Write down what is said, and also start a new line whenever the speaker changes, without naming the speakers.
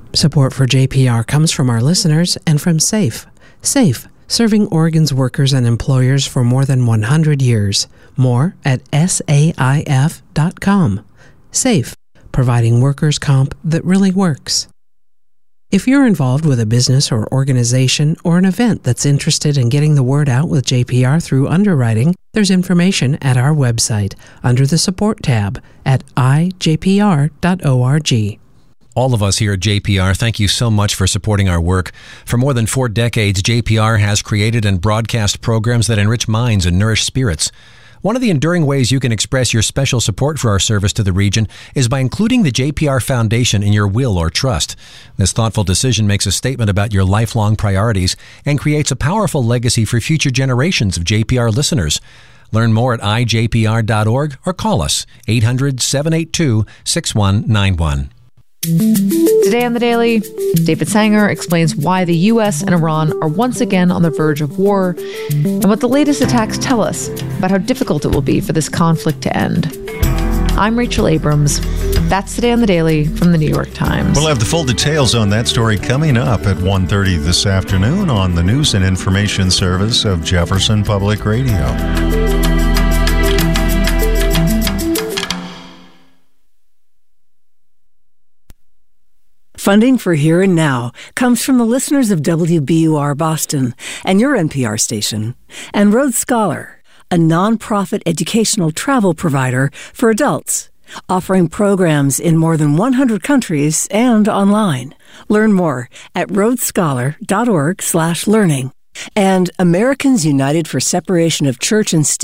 Support for JPR comes from our listeners and from SAFE. SAFE, serving Oregon's workers and employers for more than 100 years. More at SAIF.com. SAFE, providing workers' comp that really works. If you're involved with a business or organization or an event that's interested in getting the word out with JPR through underwriting, there's information at our website under the Support tab at ijpr.org.
All of us here at JPR, thank you so much for supporting our work. For more than 4 decades, JPR has created and broadcast programs that enrich minds and nourish spirits. One of the enduring ways you can express your special support for our service to the region is by including the JPR Foundation in your will or trust. This thoughtful decision makes a statement about your lifelong priorities and creates a powerful legacy for future generations of JPR listeners. Learn more at ijpr.org or call us 800-782-6191.
Today on The Daily, David Sanger explains why the U.S. and Iran are once again on the verge of war and what the latest attacks tell us about how difficult it will be for this conflict to end. I'm Rachel Abrams. That's Today on The Daily from The New York Times.
We'll have the full details on that story coming up at 1:30 this afternoon on the News and Information Service of Jefferson Public Radio.
Funding for Here and Now comes from the listeners of WBUR Boston and your NPR station, and Road Scholar, a nonprofit educational travel provider for adults, offering programs in more than 100 countries and online. Learn more at roadscholar.org/learning. And Americans United for Separation of Church and State